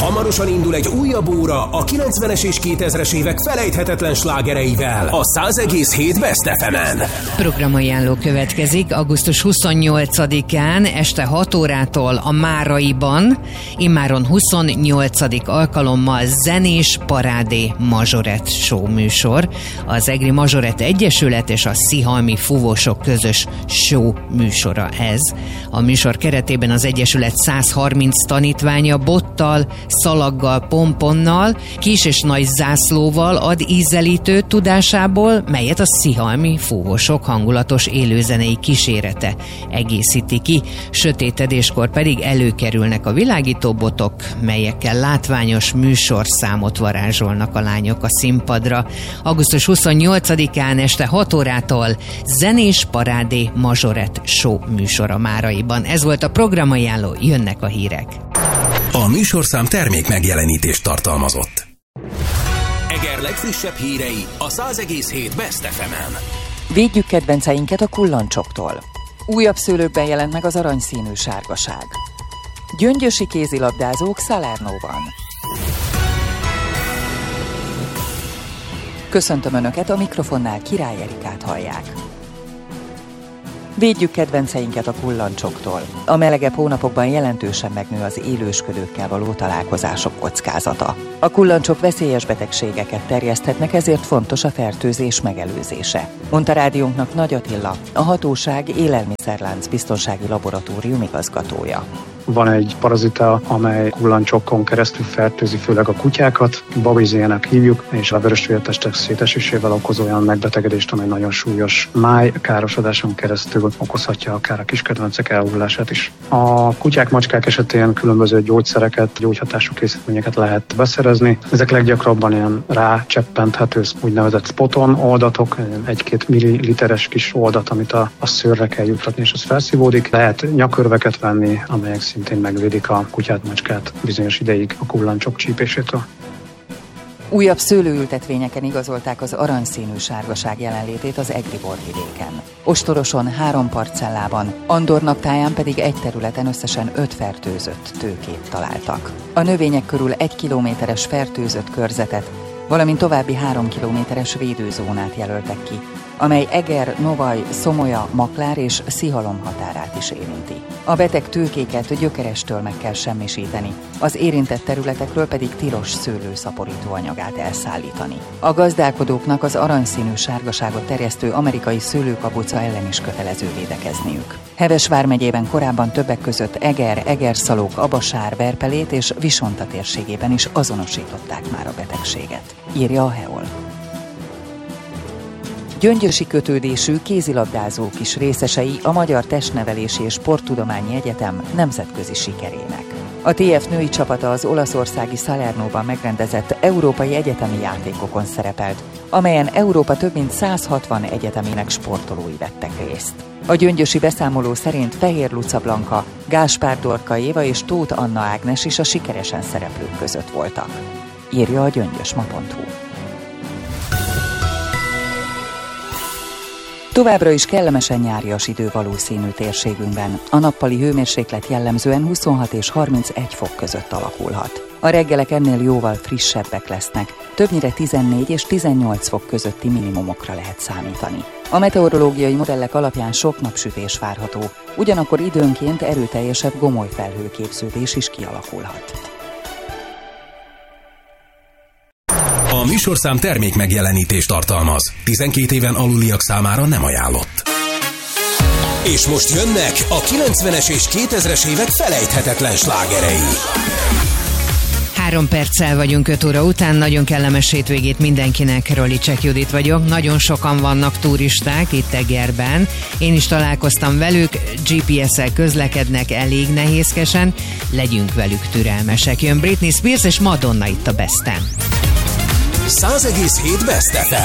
Hamarosan indul egy újabb óra a 90-es és 2000-es évek felejthetetlen slágereivel a 100,7 Best FM-en. Programajánló következik augusztus 28-án este 6 órától a Máraiban, immáron 28. alkalommal zenés parádé mazsorett show műsor. Az Egri Mazsorett Egyesület és a Szihalmi Fúvósok közös show műsora ez. A műsor keretében az Egyesület 130 tanítványa bottal, szalaggal, pomponnal, kis és nagy zászlóval ad ízelítő tudásából, melyet a Szihalmi Fúvósok hangulatos élőzenei kísérete egészíti ki. Sötétedéskor pedig előkerülnek a világítóbotok, melyekkel látványos műsorszámot varázsolnak a lányok a színpadra. Augusztus 28-án este 6 órától zenés parádé mazsorett show műsora Máraiban. Ez volt a programajánló, jönnek a hírek. A műsorszám termék megjelenítést tartalmazott. Eger legfrissebb hírei a 100,7 Best FM-en. Védjük kedvenceinket a kullancsoktól. Újabb szőlőkben jelent meg az aranyszínű sárgaság. Gyöngyösi kézilabdázók Salernóban. Köszöntöm Önöket, a mikrofonnál Király Erikát hallják. Védjük kedvenceinket a kullancsoktól. A melegebb hónapokban jelentősen megnő az élősködőkkel való találkozások kockázata. A kullancsok veszélyes betegségeket terjeszthetnek, ezért fontos a fertőzés megelőzése, mondta rádiónknak Nagy Attila, a hatóság élelmiszerlánc biztonsági laboratórium igazgatója. Van egy parazita, amely kullancsokon keresztül fertőzi főleg a kutyákat, babizének hívjuk, és a vörösvértestek szétesésével okoz olyan megbetegedést, amely nagyon súlyos májkárosodáson keresztül okozhatja akár a kiskedvencek elhullását is. A kutyák, macskák esetén különböző gyógyszereket, gyógyhatású készítményeket lehet beszerezni. Ezek leggyakrabban ilyen rácseppenthető úgynevezett spoton oldatok, 1-2 milliliteres kis oldat, amit a szőrre kell juttatni, és az felszívódik. Lehet nyakörveket venni, amelyek szintén megvédik a kutyát, macskát bizonyos ideig a kullancsok csípésétől. Újabb szőlőültetvényeken igazolták az aranyszínű sárgaság jelenlétét az egri borvidéken. Ostoroson 3 parcellában, Andornak táján pedig egy területen összesen 5 fertőzött tőkét találtak. A növények körül 1 kilométeres fertőzött körzetet, valamint további 3 kilométeres védőzónát jelöltek ki, amely Eger, Novaj, Szomolya, Maklár és Szihalom határát is érinti. A beteg tőkéket gyökerestől meg kell semmisíteni, az érintett területekről pedig tilos szőlőszaporító anyagát elszállítani. A gazdálkodóknak az aranyszínű sárgaságot terjesztő amerikai szőlőkabuca ellen is kötelező védekezniük. Heves vármegyében korábban többek között Eger, Egerszalók, Abasár, Verpelét és Visonta térségében is azonosították már a betegséget, írja a Heol. Gyöngyösi kötődésű kézilabdázók is részesei a Magyar Testnevelési és Sporttudományi Egyetem nemzetközi sikerének. A TF női csapata az olaszországi Salernóban megrendezett európai egyetemi játékokon szerepelt, amelyen Európa több mint 160 egyetemének sportolói vettek részt. A gyöngyösi beszámoló szerint Fehér Luca Blanka, Gáspár Dorka Éva és Tóth Anna Ágnes is a sikeresen szereplők között voltak, írja a gyöngyösma.hu. Továbbra is kellemesen nyárias idő valószínű térségünkben. A nappali hőmérséklet jellemzően 26 és 31 fok között alakulhat. A reggelek ennél jóval frissebbek lesznek, többnyire 14 és 18 fok közötti minimumokra lehet számítani. A meteorológiai modellek alapján sok napsütés várható, ugyanakkor időnként erőteljesebb gomolyfelhőképződés is kialakulhat. A műsorszám termék megjelenítést tartalmaz. 12 éven aluliak számára nem ajánlott. És most jönnek a 90-es és 2000-es évek felejthetetlen slágerei. 3 perccel vagyunk 5 óra után, nagyon kellemes hétvégét mindenkinek, Rolicek Judit vagyok. Nagyon sokan vannak turisták itt Egerben, én is találkoztam velük, GPS-szel közlekednek elég nehézkesen, legyünk velük türelmesek. Jön Britney Spears és Madonna itt a Besten. 100,7 Best FM.